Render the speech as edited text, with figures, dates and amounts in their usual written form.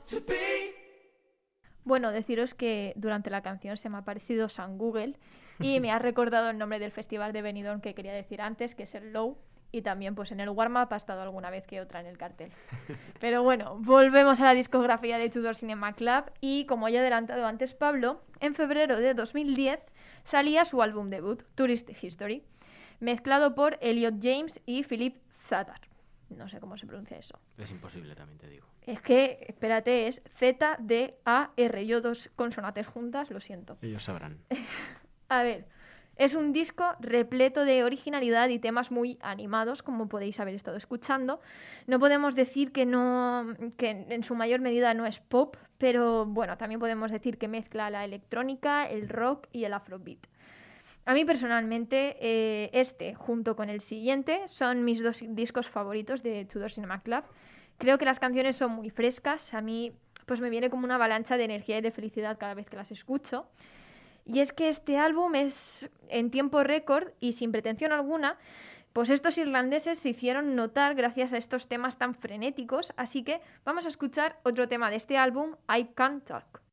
Bueno, deciros que durante la canción se me ha aparecido San Google y me ha recordado el nombre del festival de Benidorm que quería decir antes, que es el Low, y también pues en el warm-up ha estado alguna vez que otra en el cartel. Pero bueno, volvemos a la discografía de Tudor Cinema Club y como ya he adelantado antes Pablo, en febrero de 2010 salía su álbum debut, Tourist History, mezclado por Elliot James y Philip Zadar. No sé cómo se pronuncia eso. Es imposible, también te digo. Es que, espérate, es Z-D-A-R. Yo dos consonantes juntas, lo siento. Ellos sabrán. A ver, es un disco repleto de originalidad y temas muy animados, como podéis haber estado escuchando. No podemos decir que en su mayor medida no es pop, pero bueno, también podemos decir que mezcla la electrónica, el rock y el afrobeat. A mí personalmente, junto con el siguiente, son mis dos discos favoritos de Tudor Cinema Club. Creo que las canciones son muy frescas, a mí pues me viene como una avalancha de energía y de felicidad cada vez que las escucho. Y es que este álbum es en tiempo récord y sin pretensión alguna, pues estos irlandeses se hicieron notar gracias a estos temas tan frenéticos, así que vamos a escuchar otro tema de este álbum, I Can't Talk.